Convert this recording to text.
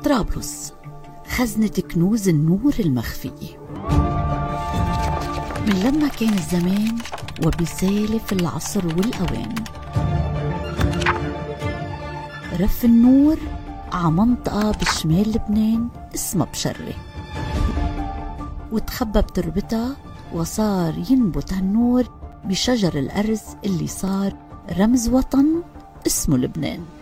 طرابلس خزنة كنوز النور المخفية. من لما كان الزمان وبيسالف العصر والأوان، رف النور عمنطقة بشمال لبنان اسمها بشرة، وتخبى بتربتها وصار ينبت هالنور بشجر الأرز اللي صار رمز وطن اسمه لبنان.